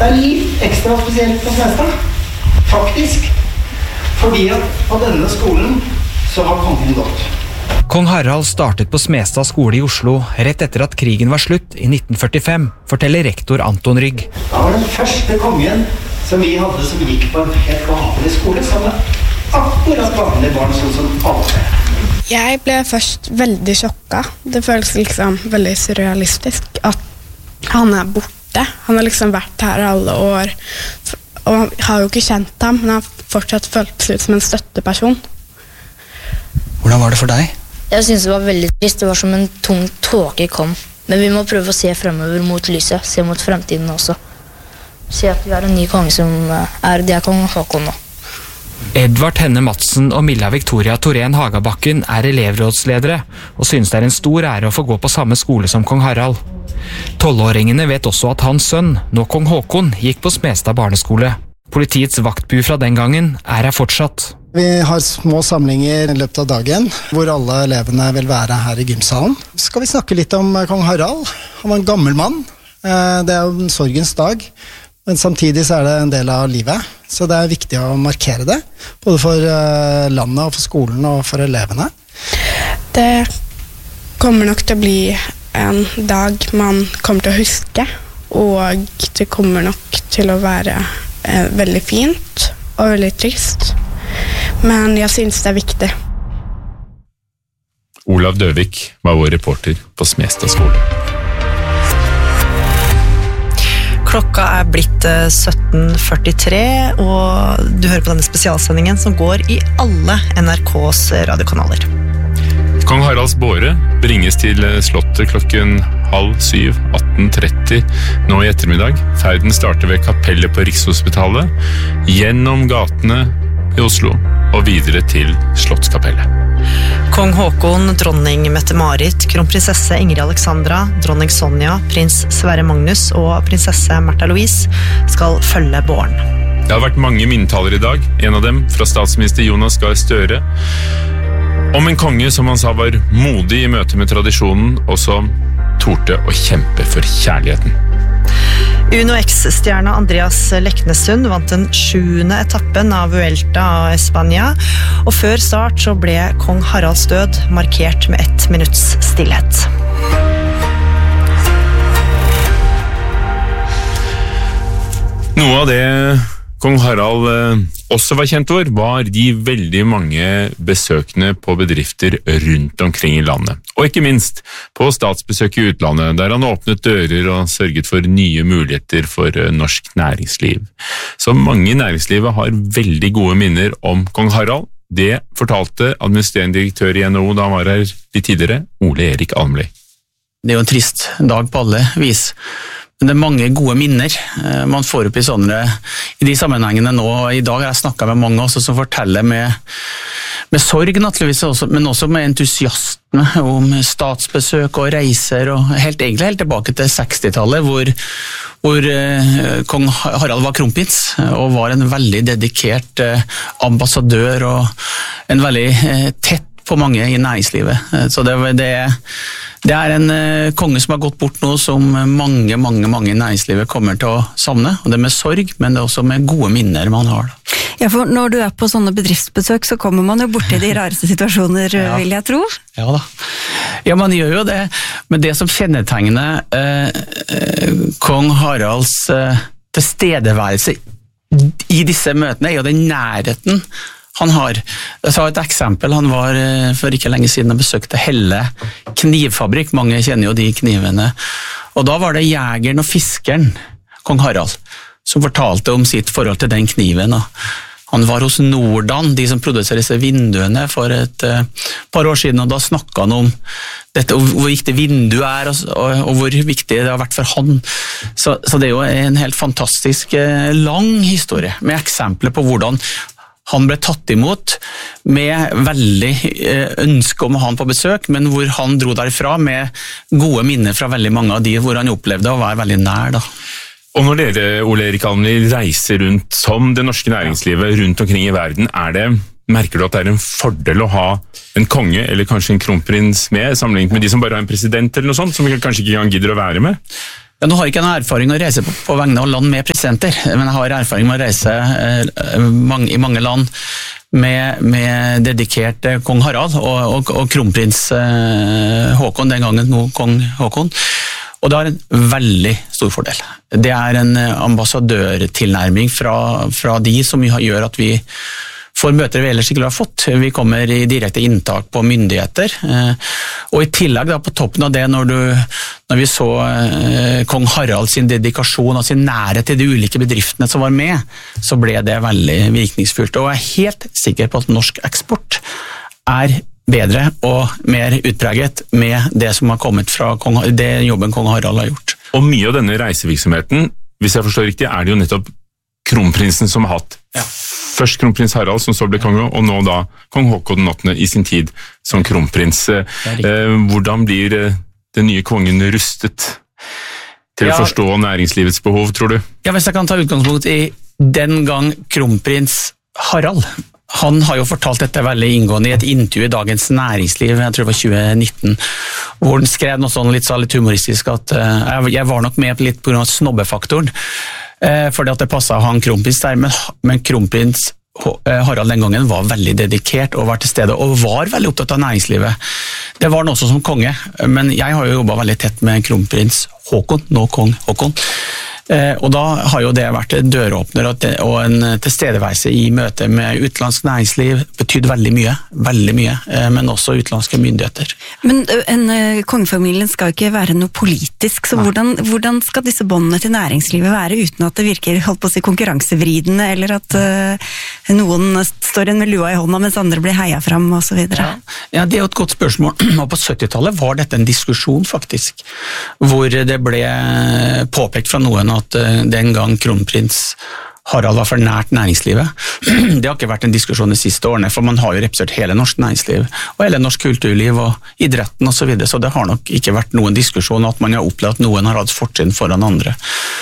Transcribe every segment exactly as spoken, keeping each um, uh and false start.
det er litt ekstra spesielt på Smestad, faktisk. Fordi at på denne skolen så har kongen gått. Kong Harald startet på Smestad skole i Oslo rett etter at krigen var slutt i nitten førtifem, forteller rektor Anton Rygg. Da var den første kongen som vi hadde som gikk på en helt vanlig skole, som var akkurat vanlig barn, sånn som alle. Jeg ble først veldig sjokka. Det føles liksom veldig surrealistisk at han er borte. Han har liksom vært her alle år, og han har jo ikke kjent ham, men han har fortsatt følt seg ut som en støtteperson. Hvordan var det for deg? Jeg synes det var veldig trist. Det var som en tung tåke kom. Men vi må prøve å se fremover mot lyset, se mot fremtiden også. Se at vi har en ny konge som er, det er kong Håkon nå. Edvard Henne Madsen og Milla Victoria Torén Hagabakken er elevrådsledere og synes det er en stor ære å få gå på samme skole som kong Harald. Tolvåringene vet også at hans sønn, nå kong Håkon, gikk på Smestad barneskole. Politiets vaktbu fra den gangen er her fortsatt. Vi har små samlinger i løpet av dagen, hvor alle elevene vil være her i gymsalen. Så skal vi snakke litt om kong Harald. Han var en gammel mann. Det er jo en sorgens dag, men samtidig så er det en del av livet. Så det er viktig å markere det, både for landet og for skolen og for elevene. Det kommer nok til å bli en dag man kommer til å huske, og det kommer nok til å være eh, veldig fint og veldig trist. Men jeg synes det er viktig. Olav Døvik var vår reporter på Smestad skole. Klokka er blitt sytten førtitre, og du hører på denne spesialsendingen som går i alle N R K's radiokanaler. Kong Haralds båre bringes til slottet klokken halv syv, atten tretti nå i ettermiddag. Ferden starter ved kapellet på Rikshospitalet, gjennom gatene i Oslo og videre til Slottskapellet. Kong Håkon, dronning Mette-Marit, kronprinsesse Ingrid Alexandra, dronning Sonja, prins Sverre Magnus og prinsesse Märtha Louise skal følge båren. Det har vært mange minnetaler i dag, en av dem fra statsminister Jonas Gahr Støre, om en konge som han sa var modig i møte med tradisjonen, og som torde å kjempe for kjærligheten. Uno X-stjerna Andreas Leknesund vant den sjuende etappen av Vuelta a España, og før start så ble kong Haralds død markert med ett minutts stillhet. Noe av det kong Harald eh, også var kjent for, var de veldig mange besøkene på bedrifter rundt omkring i landet. Og ikke minst på statsbesøk i utlandet, der han åpnet dører og sørget for nye muligheter for eh, norsk næringsliv. Så mange i næringslivet har veldig gode minner om kong Harald. Det fortalte administrerende direktør i N H O da han var her litt tidligere, Ole Erik Almli. Det er jo en trist dag på alle vis. Men det er mange gode minner man får opp i sånne, i de sammenhengene nå. I dag har jeg snakket med mange også som forteller med, med sorg naturligvis, også, men også med entusiasme om statsbesøk og reiser, og helt, egentlig helt tilbake til sekstitallet, hvor, hvor eh, kong Harald var kronprins, og var en veldig dedikert eh, ambassadør, og en veldig eh, tett på mange i næringslivet. Så det, det, det er en uh, konge som har gått bort nå, som mange, mange, mange i næringslivet kommer til å savne. Og det er med sorg, men det er også med gode minner man har. Ja, for når du er på sånne bedriftsbesøk, så kommer man jo borti de rareste situasjoner, ja. Vil jeg tro. Ja da. Ja, man gjør jo det. Men det som kjennetegner uh, uh, kong Haralds uh, tilstedeværelse i disse møtene, er jo den nærheten han har. Jeg tar et eksempel. Han var for ikke lenge siden og besøkte Helle knivfabrikk. Mange kjenner jo de knivene. Og da var det jegeren og fiskeren, kong Harald, som fortalte om sitt forhold til den kniven. Han var hos Nordan, de som produserer disse vinduene, for et uh, par år siden, og da snakket han om dette, hvor viktig vinduet er, og, og, og hvor viktig det har vært for han. Så, så det er jo en helt fantastisk uh, lang historie, med eksempler på hvordan han ble tatt imot med veldig ønske om å ha han på besøk, men hvor han dro derfra med gode minner fra veldig mange av de hvor han opplevde å være veldig nær. Da. Og når dere, Ole Erik Almli, reiser rundt som det norske næringslivet rundt omkring i verden, er det, merker du at det er en fordel å ha en konge eller kanskje en kronprins med, sammenlignet med de som bare har en president eller noe sånt, som kanskje ikke engang gidder å være med? Ja, nå har jeg ikke en erfaring å reise på, på vegne av land med presidenter, men jeg har erfaring med å reise eh, mange, i mange land med, med dedikert eh, kong Harald og, og, og kronprins eh, Håkon, den gangen nå kong Håkon. Og det har en veldig stor fordel. Det er en ambassadørtilnærming fra, fra de som gjør at vi får møter vi ellers ikke har fått. Vi kommer i direkte inntak på myndigheter. Og i tillegg da, på toppen av det, når, du, når vi så eh, kong Harald sin dedikasjon og sin nærhet til de ulike bedriftene som var med, så ble det veldig virkningsfullt. Og jeg er helt sikker på at norsk eksport er bedre og mer utpreget med det som har kommet fra kong, det jobben kong Harald har gjort. Og mye av denne reisevirksomheten, hvis jeg forstår riktig, er det jo nettopp kronprinsen som har hatt. Ja. Først kronprins Harald, som så ble konge, og nå da kong Håkon den åttende i sin tid som kronprins. Eh, hvordan blir den nye kongen rustet til ja. å forstå næringslivets behov, tror du? Ja, hvis jeg kan ta utgangspunkt i den gang kronprins Harald, han har jo fortalt dette veldig inngående i et intervju i Dagens Næringsliv, jeg tror det var tjue nitten, hvor han skrev noe sånn litt, så litt humoristisk at uh, jeg var nok med litt på grunn av snobbefaktoren, uh, fordi at det passet han kronprins der, men, men kronprins Harald den gangen var veldig dedikert og var til stede, og var veldig opptatt av næringslivet. Det var han også som konge, men jeg har jo jobbet veldig tett med kronprins Håkon, nå kong Håkon. Eh, og da har jo det vært døråpner og, og en tilstedeværelse i møte med utenlandsk næringsliv betydd veldig mye, veldig mye, eh, men også utenlandske myndigheter. Men en uh, kongefamilien skal jo ikke være noe politisk, så hvordan, hvordan skal disse båndene til næringslivet være uten at det virker, holdt på å si, konkurransevridende, eller at uh, noen står med lua i hånda mens andre blir heia fram og så videre? Ja. ja, det er jo et godt spørsmål. Og på syttitallet var dette en diskusjon faktisk, hvor det ble påpekt fra noen at den gang kronprins Harald var for nært næringslivet. Det har ikke vært en diskusjon de siste årene, for man har jo representert hele norsk næringsliv, og hele norsk kulturliv og idretten og så videre, så det har nok ikke vært noen diskusjon at man har opplevd at noen har hatt fortrinn foran andre.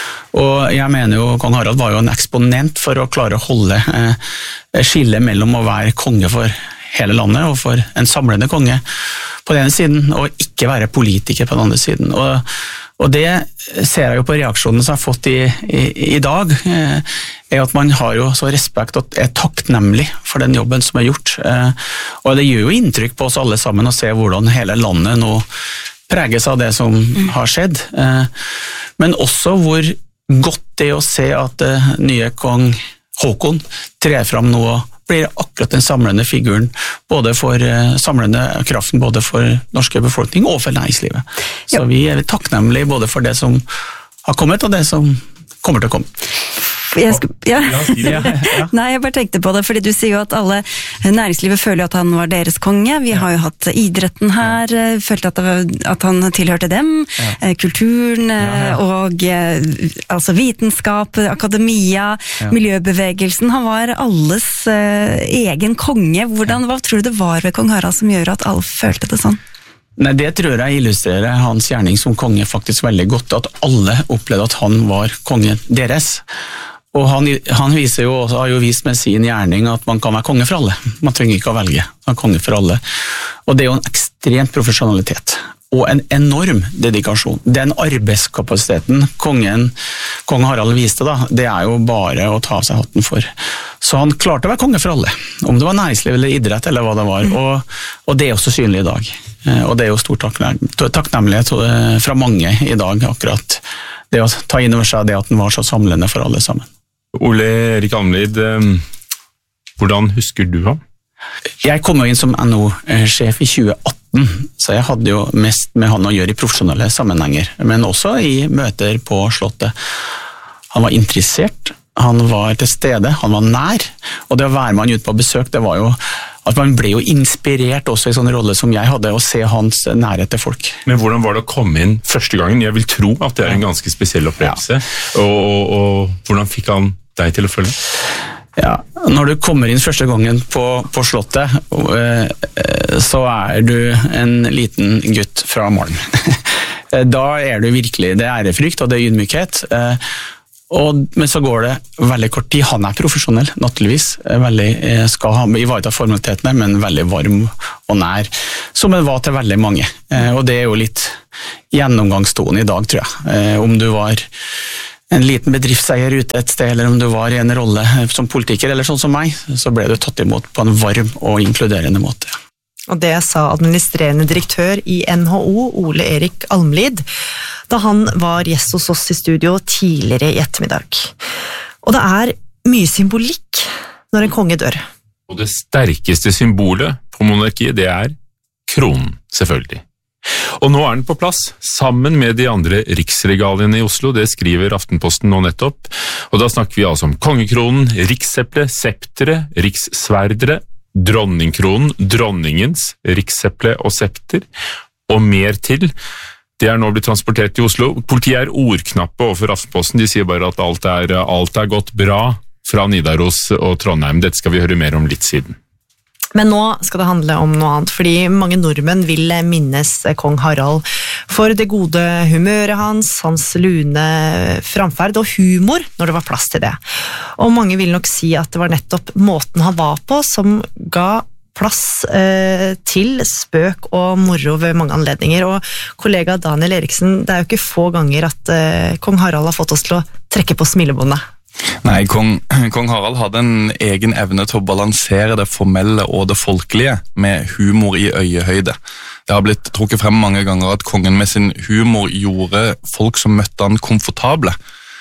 Og jeg mener jo, kong Harald var jo en eksponent for å klare å holde eh, skille mellom å være konge for hele landet og for en samlende konge på den ene siden, og ikke være politiker på den andre siden. Og Og det ser jeg jo på reaksjonene som jeg har fått i, i, i dag, eh, er at man har jo så respekt og er takknemlig for den jobben som er gjort. Eh, og det gjør jo inntrykk på oss alle sammen å se hvordan hele landet nå preges av det som har skjedd. Eh, men også hvor godt det er å se at eh, nye kong Håkon trer fram nå og blir akkurat den samlende figuren, både for uh, samlende kraften, både for norske befolkning og for næringslivet. Så ja. Vi er takknemlige både for det som har kommet og det som kommer til å komme. Jeg skulle, ja. Ja, ja. Nei, jeg bare tenkte på det, fordi du sier jo at alle næringslivet føler at han var deres konge. Vi har jo hatt idretten her, følte at, var, at han tilhørte dem, ja. Kulturen ja, ja. og altså vitenskap, akademia, ja. Miljøbevegelsen. Han var alles uh, egen konge. Hvordan, hva tror du det var ved kong Harald som gjør at alle følte det sånn? Nei, det tror jeg illustrerer hans gjerning som konge faktisk veldig godt, at alle opplevde at han var kongen deres. Og han, han viser jo, har jo vist med sin gjerning at man kan være konge for alle. Man trenger ikke å velge, man er konge for alle. Og det er jo en ekstremt profesjonalitet, og en enorm dedikasjon. Den arbeidskapasiteten kongen, kong Harald viste da, det er jo bare å ta av seg hatten for. Så han klarte å være konge for alle, om det var næringsliv eller idrett eller hva det var, og, og det er også synlig i dag. Og det er jo stor takknemlighet fra mange i dag, akkurat det å ta inn over seg det at den var så samlende for alle sammen. Ole Erik Almlid, hvordan husker du ham? Jeg kom jo inn som N O-sjef i tjue atten, så jeg hadde jo mest med han å gjøre i profesjonelle sammenhenger, men også i møter på Slottet. Han var interessert, han var til stede, han var nær, og det å være med han ut på besøk, det var jo at man ble jo inspirert også i sånne roller som jeg hadde, å se hans nærhet til folk. Men hvordan var det å komme inn første gangen? Jeg vil tro at det er en ganske spesiell opplevelse, ja. og, og, og hvordan fikk han deg til å følge? Ja, når du kommer inn første gangen på, på Slottet, så er du en liten gutt fra Malm. Da er du virkelig, det er ærefrykt og det er ydmykhet, Og, men så går det veldig kort tid. Han er profesjonell, naturligvis. Veldig, skal ha ivareta formalitetene, men veldig varm og nær, som det var til veldig mange. Og det er jo litt gjennomgangstone i dag, tror jeg. Om du var en liten bedriftseier ute et sted, eller om du var i en rolle som politiker, eller sånn som meg, så ble du tatt imot på en varm og inkluderende måte. Og det sa administrerende direktør i N H O, Ole Erik Almlid, da han var gjest hos oss i studio tidligere i ettermiddag. Og det er mye symbolikk når en konge dør. Og det sterkeste symbolet på monarkiet, det er kronen, selvfølgelig. Og nå er den på plass, sammen med de andre riksregaliene i Oslo, det skriver Aftenposten nå nettopp. Og da snakker vi altså om kongekronen, rikseple, septere, rikssverdere, dronningkronen, dronningens rikseple og septer, og mer til. Det er nå blitt transportert til Oslo. Politiet er ordknappe overfor Aftenposten. De sier bare at alt er, alt er gått bra fra Nidaros og Trondheim. Dette skal vi høre mer om litt siden. Men nå skal det handle om noe annet, fordi mange nordmenn vil minnes kong Harald for det gode humøret hans, hans lune framferd og humor når det var plass til det. Og mange vil nok si at det var nettopp måten han var på som ga plass eh, til spøk og moro ved mange anledninger. Og kollega Daniel Eriksen, det er jo ikke få ganger at eh, kong Harald har fått oss til å trekke på smilebåndet. Nei, kong, kong Harald hadde en egen evne til å balansere det formelle og det folkelige med humor i øyehøyde. Det har blitt trukket frem mange ganger at kongen med sin humor gjorde folk som møtte han komfortable.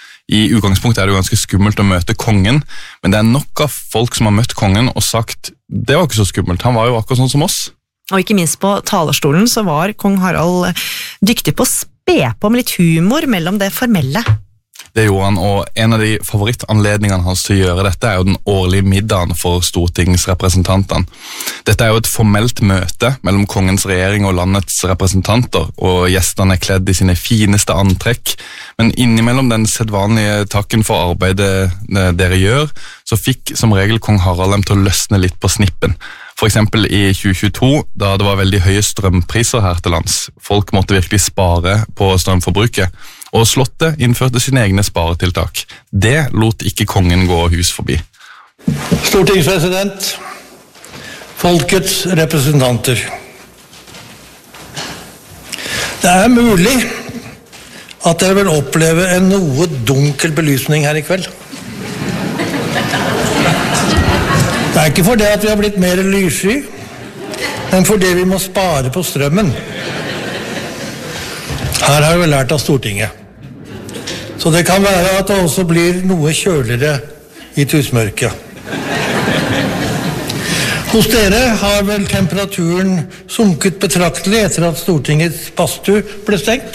I utgangspunktet er det jo ganske skummelt å møte kongen, men det er nok av folk som har møtt kongen og sagt, det var ikke så skummelt, han var jo akkurat sånn som oss. Og ikke minst på talerstolen så var kong Harald dyktig på å spe på med litt humor mellom det formelle. Det gjorde han, og en av de favorittanledningene hans til å gjøre dette er jo den årlige middagen for stortingsrepresentantene. Dette er jo et formelt møte mellom kongens regjering og landets representanter, og gjestene er kledd i sine fineste antrekk, men innimellom den sedvanlige takken for arbeidet dere gjør, så fikk som regel kong Harald dem til å løsne litt på snippen. For eksempel i tjue tjueto, da det var veldig høye strømpriser her til lands. Folk måtte virkelig spare på strømforbruket, og slottet innførte sine egne sparetiltak. Det lot ikke kongen gå hus forbi. Stortingspresident, folkets representanter. Det er mulig at dere vil oppleve en noe dunkel belysning her i kveld. Det er ikke for det at vi har blitt mer lyssky, men for det vi må spare på strømmen. Her har vi lært av Stortinget. Så det kan være at det også blir noe kjøligere i tusmørket. Hos dere har vel temperaturen sunket betraktelig etter at Stortingets badstue ble stengt.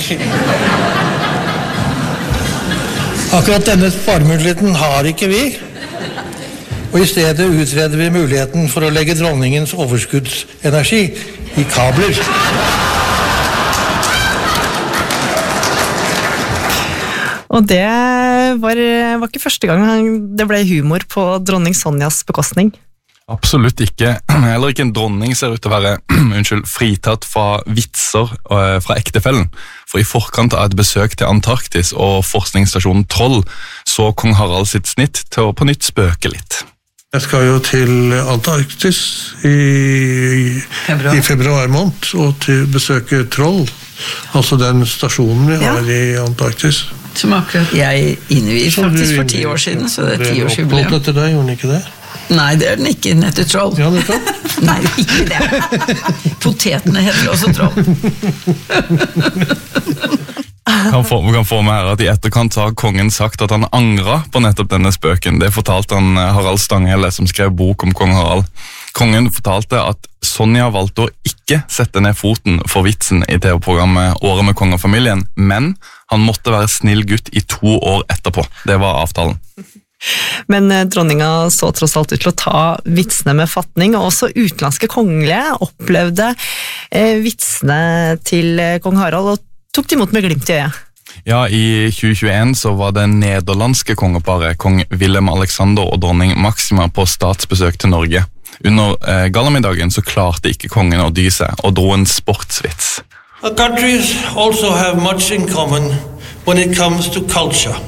Akkurat denne sparemuligheten har ikke vi. Og i stedet utreder vi muligheten for å legge dronningens overskuddsenergi i kabler. Og det var, var ikke første gang det ble humor på dronning Sonjas bekostning. Absolutt ikke. Heller ikke en dronning ser ut til å være unnskyld, fritatt fra vitser fra ektefellen. For i forkant av et besøk til Antarktis og forskningsstasjonen Troll så kong Harald sitt snitt til å på nytt spøke litt. Jeg skal jo til Antarktis i februar, i februar måned, og til besøke Troll, altså den stasjonen vi har ja. I Antarktis. Som akkurat jeg innviet faktisk for ti år siden, så det er tiårsjubileum. Ble opptatt etter deg, gjorde den ikke det? Nei, det er den ikke, den heter Troll. Ja, det er Troll. Nei, ikke det. Potetene heter også Troll. Kan få, vi kan få med her at I etterkant har kongen sagt at han angret på nettopp denne spøken. Det fortalte han Harald Stanghelle, som skrev bok om kong Harald. Kongen fortalte at Sonja valgte å ikke sette ned foten for vitsen I T V-programmet Året med kongefamilien, men han måtte være snill gutt I to år etterpå. Det var avtalen. Men dronninga så tross alt ut til å ta vitsene med fatning, og også utenlandske kongelige opplevde eh, vitsene til kong Harald og tok de imot med glimt I øyet. Ja, I tjue tjueen så var det nederlandske kongeparet, kong Willem Alexander og dronning Maxima på statsbesøk til Norge. Under eh, gallamiddagen så klarte ikke kongen å dy seg og dro en sportsvits. Countries also have much in common when it comes to culture.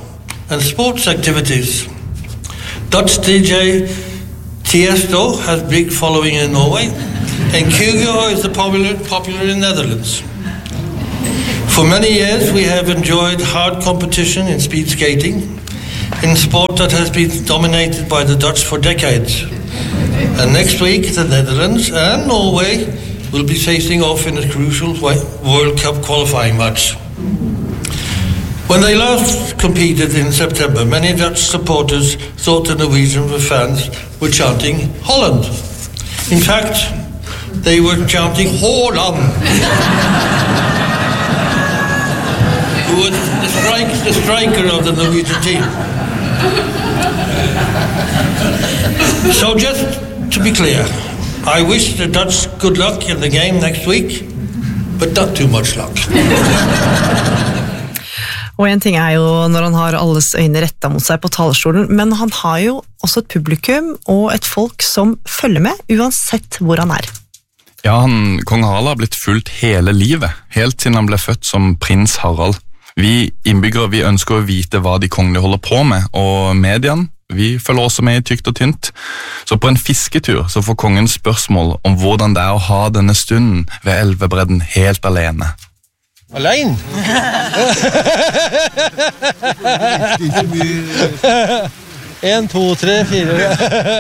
and sports activities. Dutch D J Tiesto has big following in Norway, and Kygo is the popular, popular in the Netherlands. For many years we have enjoyed hard competition in speed skating, in sport that has been dominated by the Dutch for decades. And next week the Netherlands and Norway will be facing off in a crucial World Cup qualifying match. When they last competed in September, many Dutch supporters thought the Norwegian fans were chanting Holland. In fact, they were chanting Holland. Who was the, strike, the striker of the Norwegian team. So just to be clear, I wish the Dutch good luck in the game next week, but not too much luck. Og en ting er jo når han har alles øyne rettet mot seg på talerstolen, men han har jo også et publikum og et folk som følger med, uansett hvor han er. Ja, han, Kong Harald har blitt fulgt hele livet, helt siden han ble født som prins Harald. Vi innbyggere vi ønsker å vite hva de kongelige holder på med, og mediene vi følger også med i tykt og tynt. Så på en fisketur så får kongen spørsmål om hvordan det er å ha denne stunden ved elvebredden helt alene. Alene? En, to, tre, fire.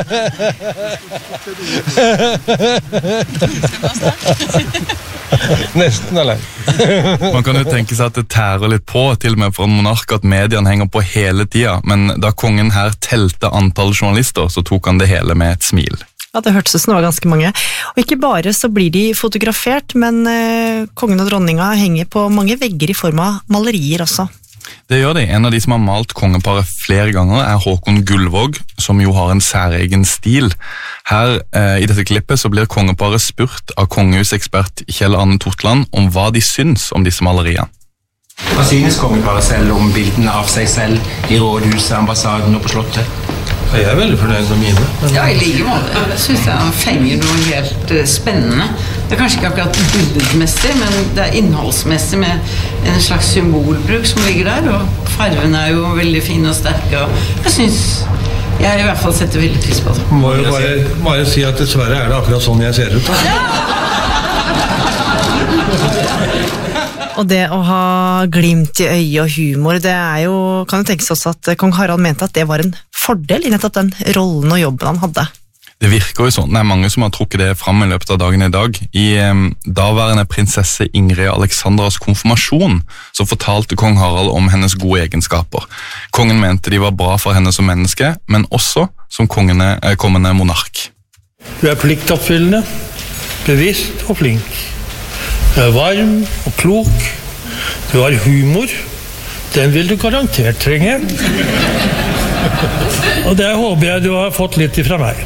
Nesten alene. Man kan jo tenke seg at det tærer litt på, til og med for en monark, at mediene henger på hele tida, men da kongen her telte antall journalister, så tok han det hele med et smil. Ja, det hørtes ut som det var ganske mange. Og ikke bare så blir de fotografert, men eh, kongen og dronninga henger på mange vegger i form av malerier også. Det gjør de. En av de som har malt kongeparet flere ganger er Håkon Gullvåg, som jo har en særegen stil. Her eh, i dette klippet så blir kongeparet spurt av kongehusekspert Kjell Arne Totland om hva de syns om disse maleriene. Hva synes kongeparet selv om bildene av seg selv i rådhuset, ambassaden og på slottet? Jeg er veldig fornøyd med mine. Men... Ja, i like måte. Jeg synes han fenger noe helt uh, spennende. Det er kanskje ikke akkurat bildmessig, men det er innholdsmessig med en slags symbolbruk som ligger der, og farvene er jo veldig fine og sterke, og jeg synes jeg i hvert fall setter veldig pris på det. Må jo bare, bare si at dessverre er det akkurat sånn jeg ser ut. Og det å ha glimt i øyet og humor, det er jo, kan jo tenkes også at kong Harald mente at det var en fordel i nettopp den rollen og jobben han hadde. Det virker jo sånn. Det er mange som har trukket det fram i løpet av dagen i dag. I eh, daværende prinsesse Ingrid Alexandras konfirmasjon så fortalte kong Harald om hennes gode egenskaper. Kongen mente de var bra for henne som menneske, men også som kongene, eh, kommende monark. Du er pliktoppfyllende, bevisst og flink. Du er varm og klok. Du har humor. Den vil du garantert trenge. Og det håper jeg du har fått litt ifra meg.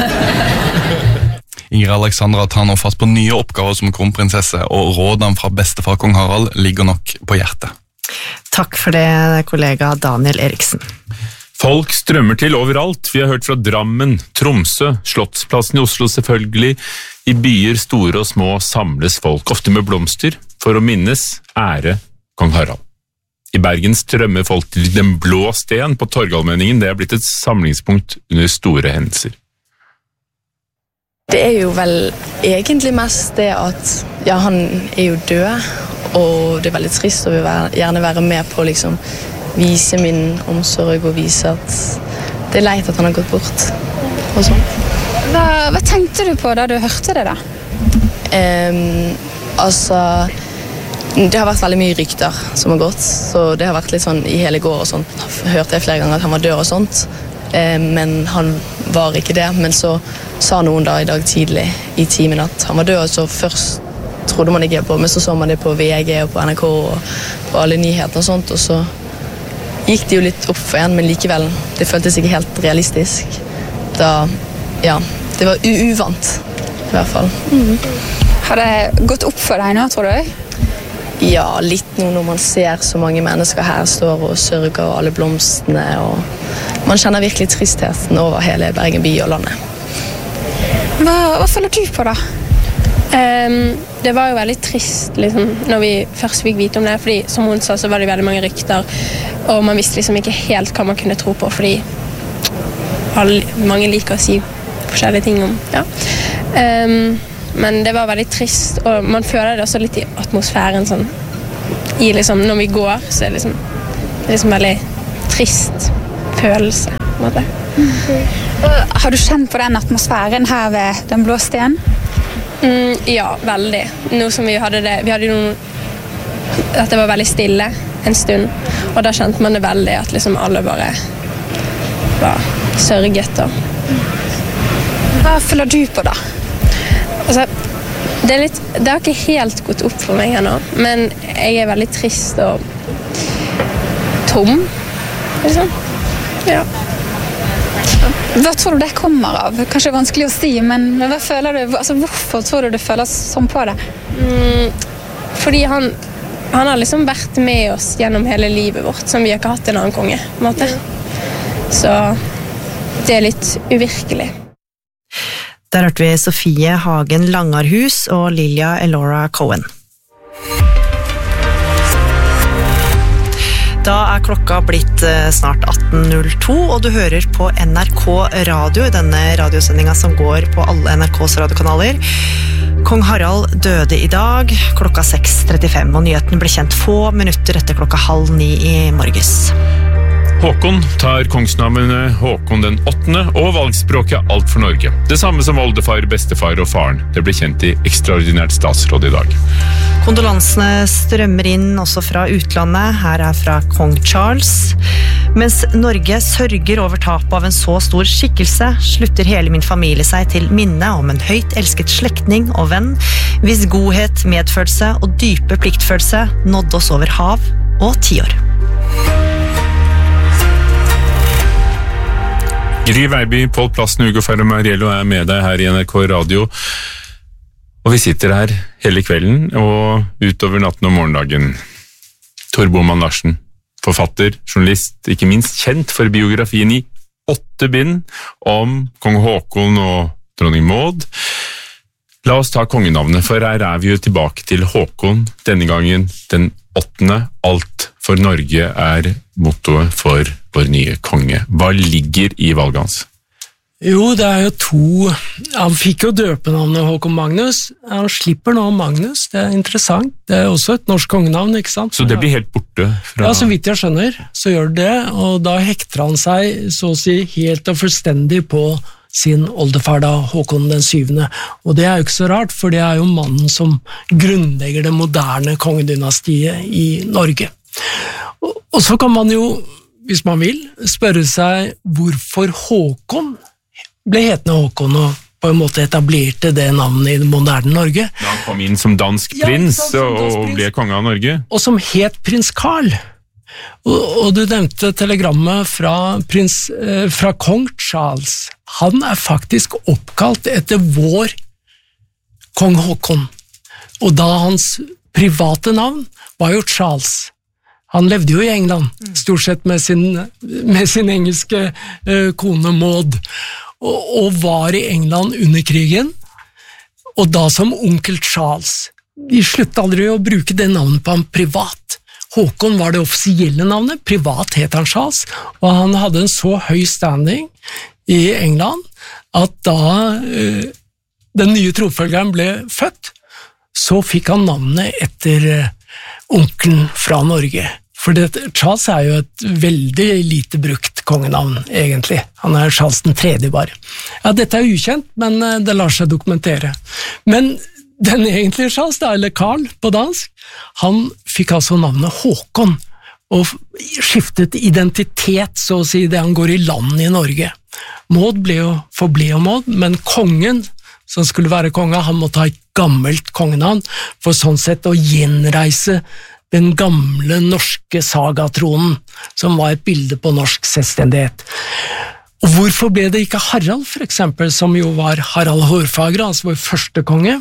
Ingrid Alexandra tar nå fatt på nye oppgaver som kronprinsesse, og rådene fra bestefar kong Harald ligger nok på hjertet. Takk for det, kollega Daniel Eriksen. Folk strømmer til overalt. Vi har hørt fra Drammen, Tromsø, Slottsplassen i Oslo selvfølgelig. I byer store og små samles folk, ofte med blomster, for å minnes, ære kong Harald. I Bergen strømmer folk til Den blå sten på Torgallmenningen. Det er blitt et samlingspunkt under store hendelser. Det er jo vel egentlig mest det at ja, han er jo død, og det er veldig trist å gjerne være med på å liksom, vise min omsorg og vise at det er leit at han har gått bort. Og sånn. Hva, hva tenkte du på da du hørte det da? Um, altså... Det har vært veldig mye rykter som har gått, så det har vært litt sånn i hele går og sånt. Hørte jeg flere ganger at han var død og sånt, eh, men han var ikke det. Men så sa noen da i dag tidlig i timen at han var død, og så først trodde man ikke på, men så så man det på V G og på N R K og på alle nyheter og sånt, og så gikk det jo litt opp for en, men likevel, det føltes ikke helt realistisk. Da, ja, det var uvant i hvert fall. Mm. Har det gått opp for deg nå, tror du? Ja, litt nå når man ser så mange mennesker her står og sørger og alle blomstene, og man kjenner virkelig tristheten over hele Bergen by og landet. Hva, hva føler du på da? Um, det var jo veldig trist liksom, når vi først fikk vite om det, fordi som hun sa, så var det veldig mange rykter, og man visste liksom ikke helt hva man kunne tro på, fordi alle, mange liker å si forskjellige ting om, ja. Um, men det var veldig trist, og man føler det også litt i atmosfæren, sånn, i liksom, når vi går, så er det liksom, det er liksom veldig trist følelse, på en måte. Mm. Har du kjent på den atmosfæren her ved Den blå sten? Mm, ja, veldig. Nå som vi hadde det, vi hadde noen, at det var veldig stille en stund, og da kjente man det veldig, at liksom alle bare var sørget. Og. Hva føler du på da? Altså, det, er litt, det har ikke helt gått opp for meg ennå, men jeg er veldig trist og tom, liksom. Ja. Hva tror du det kommer av? Kanskje vanskelig å si, men hva føler du? Altså, hvorfor tror du du føler sånn på det? Mm, fordi han, han har liksom vært med oss gjennom hele livet vårt, som vi har ikke hatt en annen konge, på en måte. Så det er litt uvirkelig. Der hørte vi Sofie Hagen Langarhus og Lilja Elora Cohen. Da er klokka blitt snart atten null to, og du hører på N R K Radio i denne radiosendingen som går på alle N R K's radiokanaler. Kong Harald døde i dag klokka seks trettifem, og nyheten ble kjent få minutter etter klokka halv ni i morges. Håkon tar kongsnavnet Håkon den åttende, og valgspråket Alt for Norge. Det samme som oldefar, bestefar og faren. Det ble kjent i ekstraordinært statsråd i dag. Kondolansene strømmer inn også fra utlandet. Her er fra kong Charles. Mens Norge sørger over tap av en så stor skikkelse, slutter hele min familie seg til minne om en høyt elsket slektning og venn, hvis godhet, medfølelse og dype pliktfølelse nådde oss over hav og tiår. Gry Veiby, Pål Plassen, Hugo Ferro-Mariello er med deg her i N R K Radio. Og vi sitter her hele kvelden og utover natten og morgendagen. Tor Boman Larsen, forfatter, journalist, ikke minst kjent for biografien i åtte bind om kong Håkon og dronning Maud. La oss ta kongenavnet, for her er vi jo tilbake til Håkon, denne gangen den åttende. Alt for Norge er mottoet for vår nye konge. Hva ligger i valget hans? Jo, det er jo to. Han fikk jo døpenavnet Håkon Magnus. Han slipper nå Magnus, det er interessant. Det er også et norsk kongenavn, ikke sant? Så det blir helt borte? Fra... Ja, så vidt jeg skjønner, så gjør det, og da hekter han seg, så å si, helt og fullstendig på sin oldefar da, Håkon den syvende. Og det er jo ikke så rart, for det er jo mannen som grunnlegger det moderne kongedynastiet i Norge. Og, og så kan man jo, hvis man vil, spørre seg hvorfor Håkon ble hetende Håkon og på en måte etablerte det navnet i det moderne Norge. Da han kom inn som dansk prins ja, sant, og, og ble konge av Norge. Og som het prins Karl. Og, og du nevnte telegrammet fra, prins, eh, fra kong Charles. Han er faktisk oppkalt etter vår kong Håkon. Og da hans private navn var jo Charles. Han levde jo i England, stort sett med sin, med sin engelske uh, kone Maud, og, og var i England under krigen, og da som onkel Charles. De sluttet aldri å bruke det navnet på han privat. Håkon var det offisielle navnet, privat het han Charles, og han hadde en så høy standing i England, at da uh, den nye trofølgeren ble født, så fikk han navnet etter uh, onkelen fra Norge. For det, Charles er jo et veldig lite brukt kongenavn, egentlig. Han er Charles den tredje bare. Ja, dette er ukjent, men det lar seg dokumentere. Men den egentlige Charles, eller Karl på dansk, han fikk altså navnet Håkon, og skiftet identitet, så å si, det han går i land i Norge. Maud ble jo, forble jo Maud, men kongen, som skulle være konge, han måtte ha et gammelt kongenavn, for sånn sett å gjenreise den gamle norske sagatronen, som var et bilde på norsk selvstendighet. Og hvorfor ble det ikke Harald, for eksempel, som jo var Harald Hårfagre, altså vår første konge?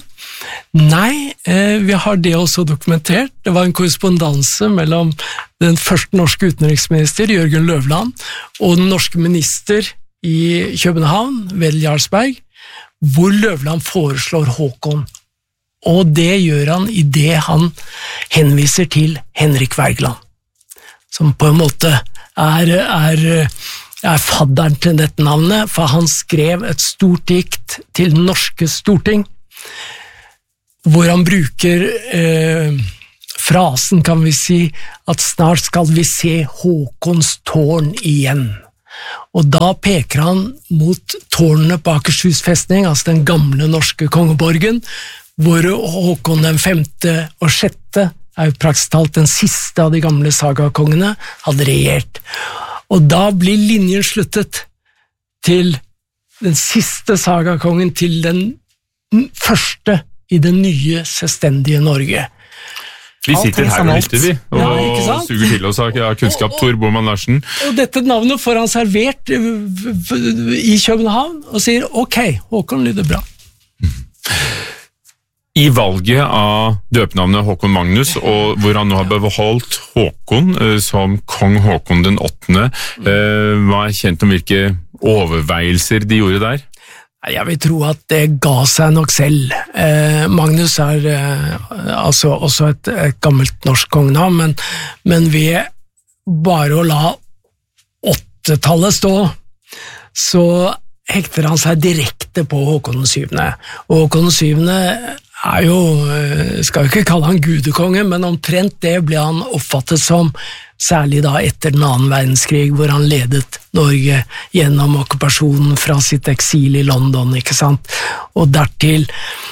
Nei, eh, vi har det også dokumentert. Det var en korrespondanse mellom den første norske utenriksminister, Jørgen Løvland, og den norske minister i København, Wedell Jarlsberg, hvor Løvland foreslår Håkon. og det gjør han i det han henviser til Henrik Wergeland, som på en måte er, er, er fadderen til dette navnet, for han skrev et stort dikt til det norske storting, hvor han bruker eh, frasen, kan vi si, at snart skal vi se Håkons tårn igjen. Og da peker han mot tårnene på Akershus festning, altså den gamle norske kongeborgen, hvor Håkon den femte og sjette, er jo praktisk talt den siste av de gamle sagakongene, hadde regjert. Og da blir linjen sluttet til den siste sagakongen, til den første i det nye selvstendige Norge. Vi sitter her og lytter, vi, og ja, suger til oss av kunnskap, Tor Boman Larsen. Og dette navnet får han servert i København, og sier, ok, Håkon lyder bra. I valget av døpnavnet Håkon Magnus, og hvor han nå har beholdt Håkon som kong Håkon den åttende, hva er kjent om hvilke overveielser de gjorde der? Jeg vil tro at det ga seg nok selv. Eh, Magnus er eh, altså også et, et gammelt norsk kongenavn, men, men ved bare å la åttetallet stå, så hekter han seg direkte på Håkon den syvende. Og Håkon den syvende er jo, skal jo ikke kalle han gudekonge, men omtrent det ble han oppfattet som, særlig da etter den annen verdenskrig, hvor han ledet Norge gjennom okkupasjonen fra sitt eksil i London, ikke sant? Og dertil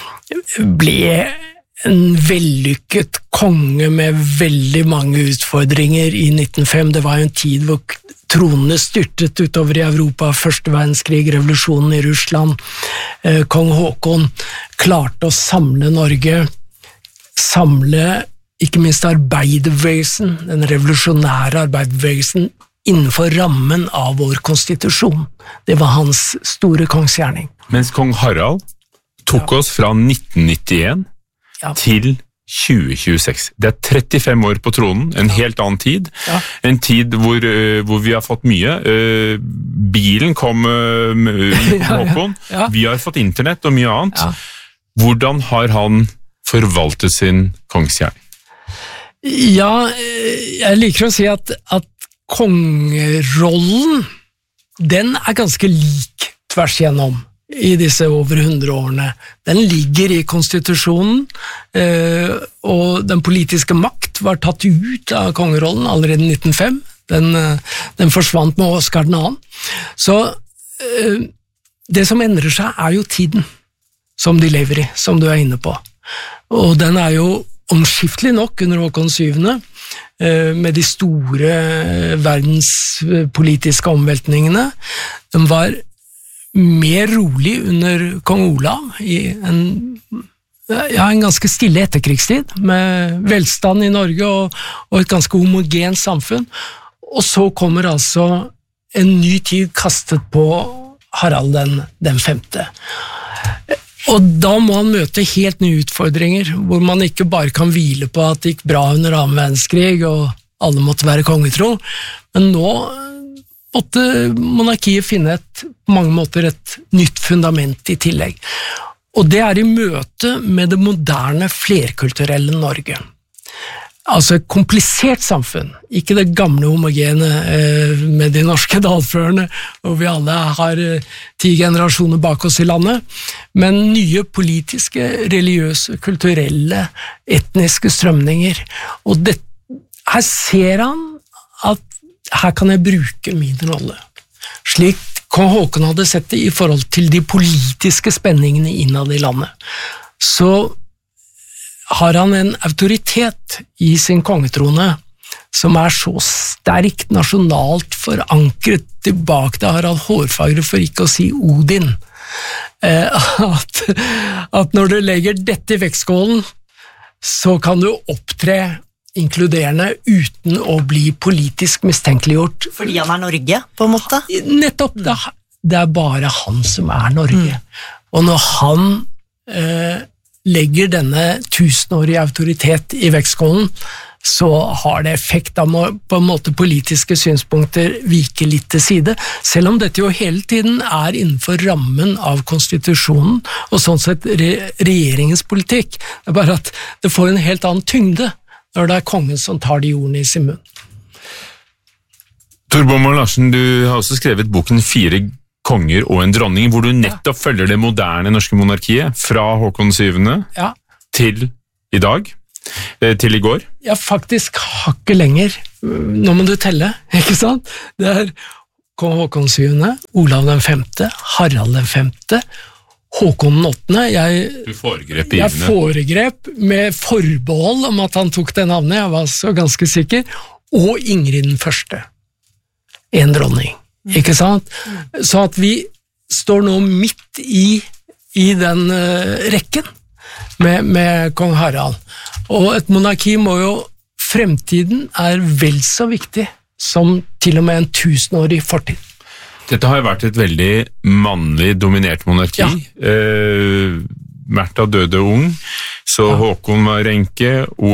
ble en vellykket konge med veldig mange utfordringer i nitten null fem. Det var jo en tid hvor tronene styrtet utover i Europa, første verdenskrig, revolusjonen i Russland. Kong Håkon klarte å samle Norge, samle ikke minst arbeiderbevegelsen, den revolusjonære arbeiderbevegelsen, innenfor rammen av vår konstitusjon. Det var hans store kongsgjerning. Mens kong Harald tok oss fra nitten nittien ja. til tjue tjueseks. Det er trettifem år på tronen, en ja. helt annen tid. Ja. En tid hvor, uh, hvor vi har fått mye. Uh, bilen kom uh, med Håkon. Ja, ja. Ja. Vi har fått internett og mye annet. Ja. Hvordan har han forvaltet sin kongsgjerning? Ja, jeg liker å si at, at kongerollen, den er ganske lik tvers igjennom i disse over hundre årene. Den ligger i konstitusjonen, eh, og den politiske makt var tatt ut av kongerollen allerede i nitten null fem. Den, den forsvant med Oscar den annen. Så eh, det som endrer seg er jo tiden som de lever i, som du er inne på. Og den er jo omskiftelig nok under Håkon den syvende, med de store verdenspolitiske omveltningene. Den var mer rolig under kong Olav i en, ja, en ganske stille etterkrigstid, med velstand i Norge og, og et ganske homogent samfunn. Og så kommer altså en ny tid kastet på Harald den, den femte. Og da må han møte helt nye utfordringer, hvor man ikke bare kan hvile på at det gikk bra under annen verdenskrig, og alle måtte være kongetro, men nå måtte monarkiet finne et, på mange måter et nytt fundament i tillegg. Og det er i møte med det moderne, flerkulturelle Norge. Altså et komplisert samfunn, ikke det gamle homogene eh, med de norske dalførene, og vi alle har eh, ti generasjoner bak oss i landet, men nye politiske, religiøse, kulturelle, etniske strømninger. Og det, her ser han at her kan jeg bruke min rolle. Slik kong Håkon hadde sett det i forhold til de politiske spenningene innad i landet. Så har han en autoritet i sin kongetrone som er så sterkt nasjonalt forankret tilbake til Harald Hårfagre, for ikke å si Odin, at, at når du legger dette i vektskålen, så kan du opptre inkluderende uten å bli politisk mistenkeliggjort. Fordi han er Norge, på en måte? Nettopp, det er bare han som er Norge. Mm. Og når han eh, legger denne tusenårige autoritet i vektskålen, så har det effekt. Da må på en måte politiske synspunkter vike litt til side, selv om dette jo hele tiden er innenfor rammen av konstitusjonen, og sånn sett re regjeringens politikk. Det er bare at det får en helt annen tyngde når det er kongen som tar de ordene i sin munn. Tor Bommel Larsen, du har også skrevet boken Fire konger og en dronning, hvor du nettopp følger det moderne norske monarkiet, fra Håkon syvende ja. til i dag. Til i går? Ja, faktisk hakket lenger. Nå må du telle, ikke sant? Det er kong Håkon syvende, Olav den femte, Harald den femte, Håkon den åttende. Jeg, du foregrep jeg foregrep med forbehold om at han tok det navnet, jeg var så ganske sikker, og Ingrid den første. En dronning, ikke sant? Så at vi står nå midt i, i den uh, rekken med, med kong Harald. Og et monarki må jo, fremtiden er vel så viktig som til og med en tusenårig fortid. Dette har vært et veldig mannlig dominert monarki. Ja. Eh, Märtha døde ung, så ja. Håkon var enke,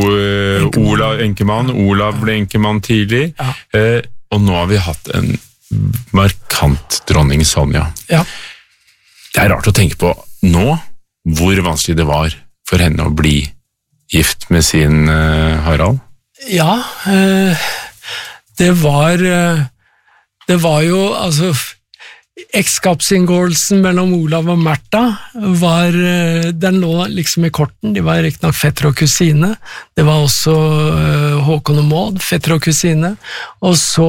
Olav enkemann, Olav ble enkemann tidlig, ja. eh, og nå har vi hatt en markant dronning Sonja. Ja. Det er rart å tenke på nå, hvor vanskelig det var for henne å bli gift med sin uh, Harald? Ja, uh, det var uh, det var jo, altså ekteskapsinngåelsen mellom Olav og Märtha var, uh, den lå liksom i korten, de var riktig nok fetter og kusine, det var også uh, Håkon og Maud, fetter og kusine, og så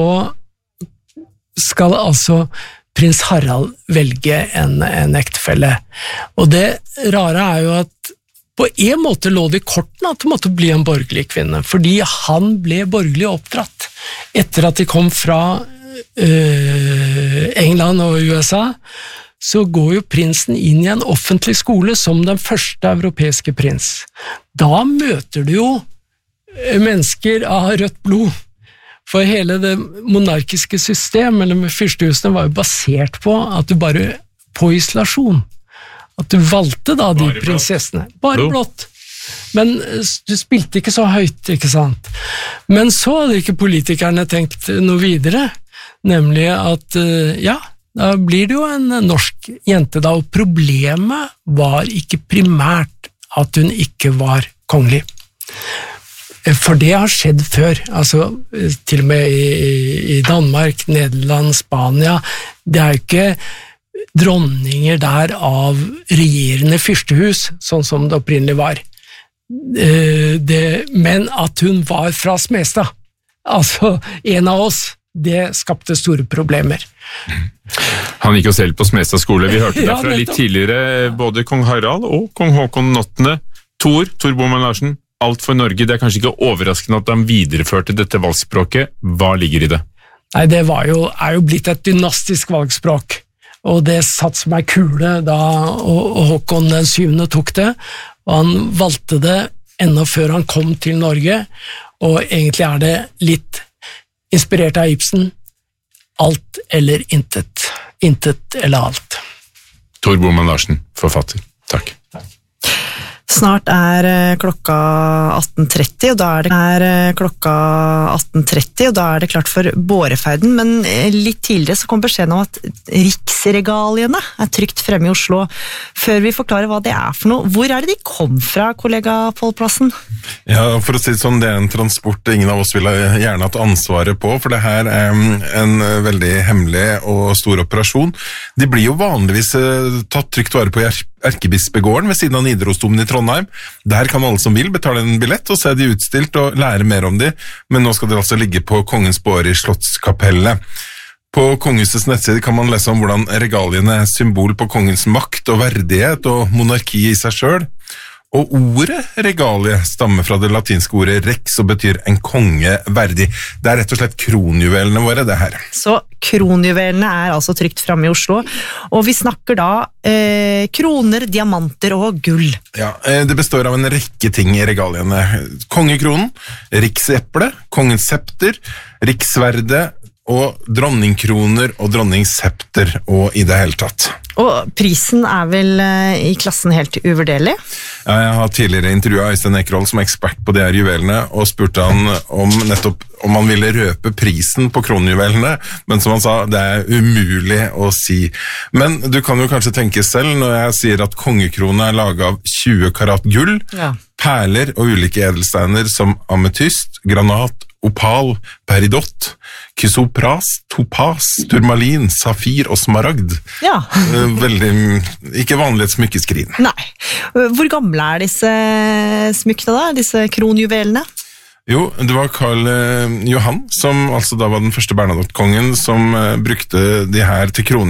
skal altså prins Harald velge en, en ektefelle, og det rare er jo at på en måte lå det i korten at det måtte bli en borgerlig kvinne, fordi han ble borgerlig oppdratt. Etter at de kom fra øh, England og U S A, så går jo prinsen inn i en offentlig skole som den første europeiske prins. Da møter du jo mennesker av rødt blod, for hele det monarkiske system, eller med fyrstehusene, var jo basert på at du bare, på isolasjon, at du valgte da de bare prinsessene, bare blått. Men du spilte ikke så høyt, ikke sant? Men så hadde ikke politikerne tenkt noe videre, nemlig at, ja, da blir det jo en norsk jente da, og problemet var ikke primært at hun ikke var kongelig. For det har skjedd før, altså til og med i, i Danmark, Nederland, Spania, det er jo ikke dronninger der av regjerende fyrstehus, sånn som det opprinnelig var. Det, men at hun var fra Smestad, altså en av oss, det skapte store problemer. Han gikk jo selv på Smestad skole, vi hørte det ja, fra litt tidligere, både kong Harald og kong Håkon den åttende. Tor, Tor Bommel Larsen, alt for Norge, det er kanskje ikke overraskende at han videreførte dette valgspråket. Hva ligger i det? Nei, det var jo, er jo blitt et dynastisk valgspråk. Og det satt som ei kule da og Håkon den syvende tok det, og han valgte det enda før han kom til Norge, og egentlig er det litt inspirert av Ibsen, alt eller intet, intet eller alt. Tor Bommel Larsen, forfatter. Takk. Snart er klokka atten tretti, og da er det er klokka atten tretti, og da er det klart for båreferden, men litt tidligere så kom beskjeden om at riksregaliene er trygt fremme i Oslo. Før vi forklarer hva det er for noe, hvor er det de kom fra, kollega Pål Plassen? Ja, for å si det sånn, det er en transport ingen av oss ville gjerne hatt ansvaret på, for det her er en veldig hemmelig og stor operasjon. De blir jo vanligvis tatt trygt vare på i Erkebispegården ved siden av Nidarosdomen i Trondheim. Der kan alle som vil betale en billett og se de utstilt og lære mer om de, men nå skal de altså ligge på Kongens båre i Slottskapellet. På Kongehusets nettside kan man lese om hvordan regaliene er symbol på kongens makt og verdighet og monarki i seg selv. Og ordet regalie stammer fra det latinske ordet rex og betyr en konge verdig. Det er rett og slett kronjuvelene våre, det her. Så kronjuvelene er altså trygt fremme i Oslo, og vi snakker da eh, kroner, diamanter og gull. Ja, det består av en rekke ting i regaliene. Kongekronen, rikseple, kongens septer, riksverde og dronningkroner og dronningssepter og i det hele tatt. Og prisen er vel i klassen helt uvurderlig? Ja, jeg har tidligere intervjuet Øystein Ekerhold som ekspert på de her juvelene, og spurte han om nettopp om han ville røpe prisen på kronjuvelene, men som han sa, det er umulig å si. Men du kan jo kanskje tenke selv når jeg sier at kongekrone er laget av tjue karat gull, Ja. perler og ulike edelsteiner som ametyst, granat, opal, peridot, kysopras, topas, turmalin, safir og smaragd. Ja. Veldig, ikke vanlig et smykkeskrin. Nei. Hvor gamle er disse smykkene da, disse kronjuvelene? Jo, det var Karl Johan, som altså da var den første Bernadotte-kongen, som brukte de her til kroner.